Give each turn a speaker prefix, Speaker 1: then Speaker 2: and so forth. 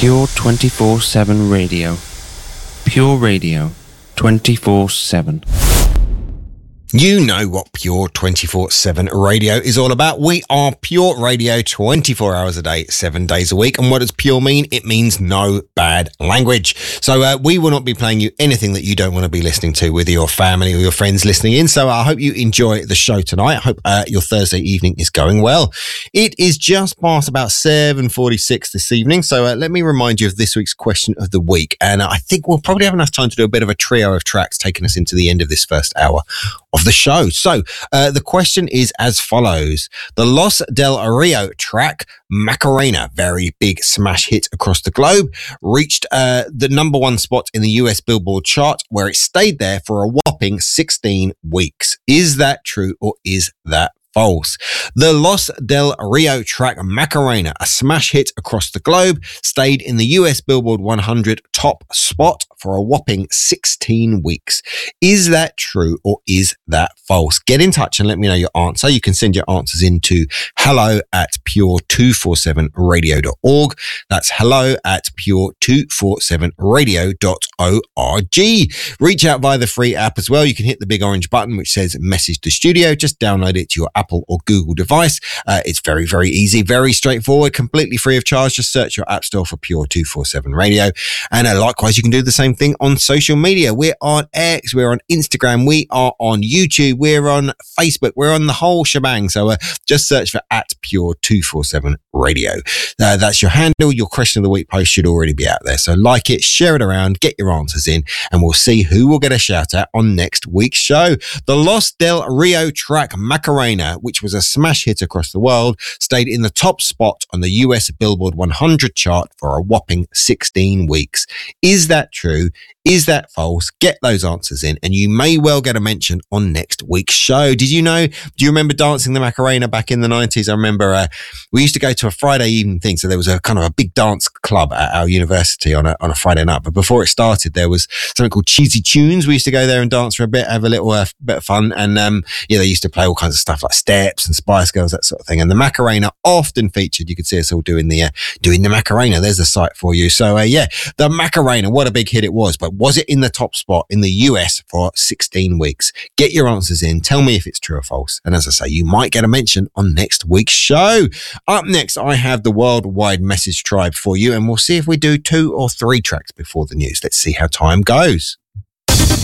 Speaker 1: Pure 24/7 Radio. Pure Radio 24/7.
Speaker 2: You know what Pure 24/7 Radio is all about. We are Pure Radio 24 hours a day, 7 days a week. And what does Pure mean? It means no bad language. So we will not be playing you anything that you don't want to be listening to with your family or your friends listening in. So I hope you enjoy the show tonight. I hope your Thursday evening is going well. It is just past about 7:46 this evening. So let me remind you of this week's question of the week. And I think we'll probably have enough time to do a bit of a trio of tracks taking us into the end of this first hour of the show. So the question is as follows. The Los Del Rio track Macarena, very big smash hit across the globe, reached the number one spot in the US Billboard chart, where it stayed there for a whopping 16 weeks. Is that true or is that false? The Los Del Rio track Macarena, a smash hit across the globe, stayed in the US Billboard 100 top spot for a whopping 16 weeks. Is that true or is that false? Get in touch and let me know your answer. You can send your answers into hello@pure247radio.org. That's hello@pure247radio.org. Reach out via the free app as well. You can hit the big orange button which says message to studio. Just download it to your Apple or Google device. It's very, very easy, very straightforward, completely free of charge. Just search your app store for Pure 247 Radio. And likewise, you can do the same thing on social media. We're on X, we're on Instagram, we are on YouTube, we're on Facebook, we're on the whole shebang. So just search for @Pure 247 Radio. That's your handle. Your question of the week post should already be out there. So like it, share it around, get your answers in, and we'll see who will get a shout out on next week's show. The Los Del Rio track Macarena, which was a smash hit across the world, stayed in the top spot on the US Billboard 100 chart for a whopping 16 weeks. Is that true? Is that false? Get those answers in and you may well get a mention on next week's show. Did you know, do you remember dancing the Macarena back in the 90s? I remember we used to go to a Friday evening thing. So there was a kind of a big dance club at our university on a Friday night. But before it started, there was something called Cheesy Tunes. We used to go there and dance for a bit, have a little bit of fun. And they used to play all kinds of stuff like Steps and Spice Girls, that sort of thing. And the Macarena often featured. You could see us all doing the Macarena. There's a site for you. So the Macarena, what a big hit it was. But was it in the top spot in the US for 16 weeks? Get your answers in. Tell me if it's true or false. And as I say, you might get a mention on next week's show. Up next, I have the Worldwide Message Tribe for you, and we'll see if we do 2 or 3 tracks before the news. Let's see how time goes.